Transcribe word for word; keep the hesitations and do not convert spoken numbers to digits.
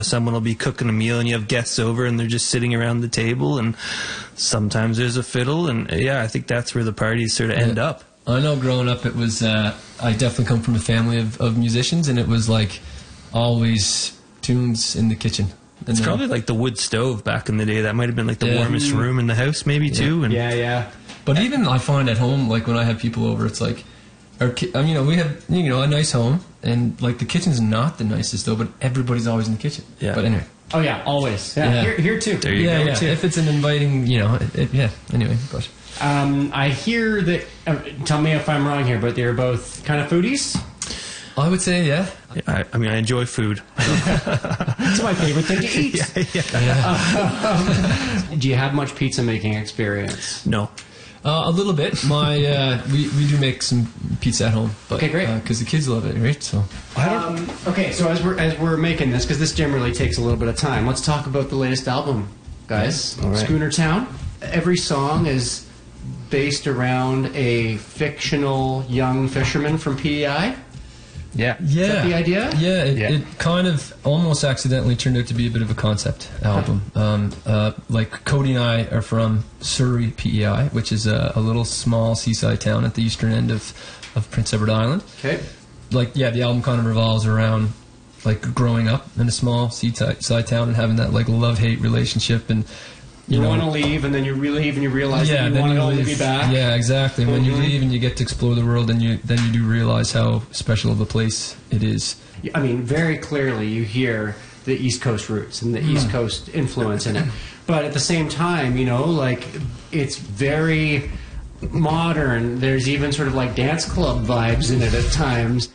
Someone will be cooking a meal and you have guests over and they're just sitting around the table, and sometimes there's a fiddle, and yeah, I think that's where the parties sort of end yeah. up. I know growing up it was, uh, I definitely come from a family of, of musicians, and it was like always tunes in the kitchen. And It's then, probably like the wood stove back in the day. That might have been like the Yeah. warmest room in the house maybe Yeah. too. And Yeah, yeah. But even I find at home, like when I have people over, it's like, our ki- I mean, you know, we have, you know, a nice home, and like the kitchen's not the nicest though, but everybody's always in the kitchen. Yeah. But anyway. Oh yeah, always. Yeah, Yeah. Here, here too. There you Yeah, go. yeah. too. If it's an inviting, you know, it, it, yeah. Anyway, but Um, I hear that. Uh, tell me if I'm wrong here, but they're both kind of foodies. I would say, yeah. Yeah, I, I mean, I enjoy food. It's my favorite thing to eat. yeah. Um, do you have much pizza making experience? No. Uh, a little bit. My uh, we we do make some pizza at home. But, Okay, great. Because the kids love it, right? So Um, okay, so as we're as we're making this, because this generally takes a little bit of time, let's talk about the latest album, guys. All right. Schooner Town. Every song is based around a fictional young fisherman from P E I. Yeah. yeah, that the idea? Yeah, it, Yeah. it kind of almost accidentally turned out to be a bit of a concept album. Um, uh, like Cody and I are from Surrey, P E I, which is a, a little small seaside town at the eastern end of of Prince Edward Island. Okay. Like, yeah, the album kind of revolves around like growing up in a small seaside side town and having that like love-hate relationship, and You, you know, want to leave, and then you leave, and you realize yeah, that you then want it you all leave. to be back. Yeah, exactly. When you Mhm. leave and you get to explore the world, and you then you do realize how special of a place it is. I mean, very clearly you hear the East Coast roots and the East Coast influence in it. But at the same time, you know, like, it's very modern. There's even sort of like dance club vibes in it at times.